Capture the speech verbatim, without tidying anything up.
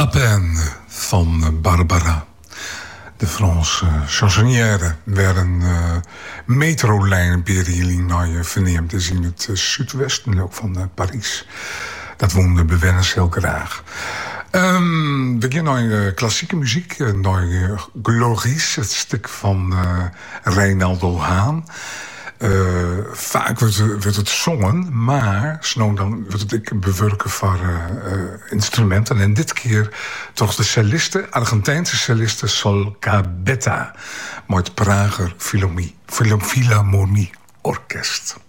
À peine van Barbara. De Franse chansonnière werd een uh, metrolijn Berlijn verneemd is in het uh, zuidwesten ook van uh, Parijs. Dat woonde bewenners heel graag. Um, we gaan naar uh, klassieke muziek, uh, naar uh, Glories, het stuk van uh, Reinaldo Haan. Uh, vaak wordt, wordt het zongen, maar snel dan wordt het ook bewerken van uh, uh, instrumenten. En dit keer toch de celliste, Argentijnse celliste Sol Gabetta, met het Prager Philharmonie Orkest.